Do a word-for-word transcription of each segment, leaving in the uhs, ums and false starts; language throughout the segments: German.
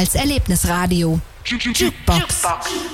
als Erlebnisradio. Jukebox.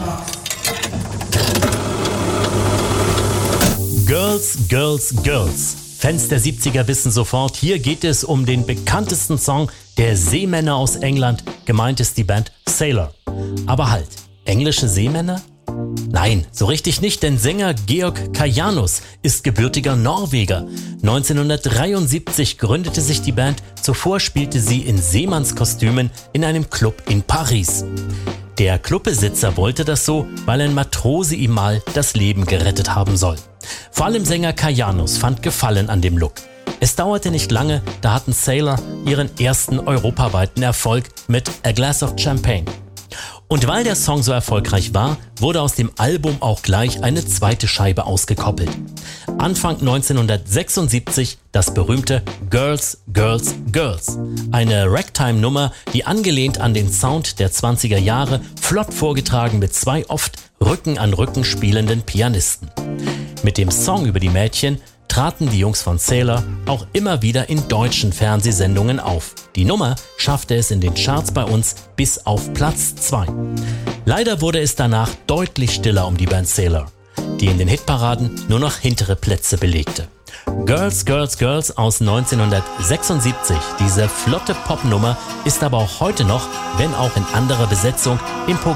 Girls, Girls, Girls. Fans der siebziger wissen sofort, hier geht es um den bekanntesten Song der Seemänner aus England. Gemeint ist die Band Sailor. Aber halt, englische Seemänner? Nein, so richtig nicht, denn Sänger Georg Kajanus ist gebürtiger Norweger. neunzehnhundertdreiundsiebzig gründete sich die Band, zuvor spielte sie in Seemannskostümen in einem Club in Paris. Der Clubbesitzer wollte das so, weil ein Matrose ihm mal das Leben gerettet haben soll. Vor allem Sänger Kajanus fand Gefallen an dem Look. Es dauerte nicht lange, da hatten Sailor ihren ersten europaweiten Erfolg mit A Glass of Champagne. Und weil der Song so erfolgreich war, wurde aus dem Album auch gleich eine zweite Scheibe ausgekoppelt. Anfang neunzehnhundertsechsundsiebzig das berühmte Girls, Girls, Girls. Eine Ragtime-Nummer, die angelehnt an den Sound der zwanziger Jahre, flott vorgetragen mit zwei oft Rücken an Rücken spielenden Pianisten. Mit dem Song über die Mädchen traten die Jungs von Sailor auch immer wieder in deutschen Fernsehsendungen auf. Die Nummer schaffte es in den Charts bei uns bis auf Platz zwei. Leider wurde es danach deutlich stiller um die Band Sailor, die in den Hitparaden nur noch hintere Plätze belegte. Girls, Girls, Girls aus neunzehnhundertsechsundsiebzig, diese flotte Popnummer, ist aber auch heute noch, wenn auch in anderer Besetzung, im Programm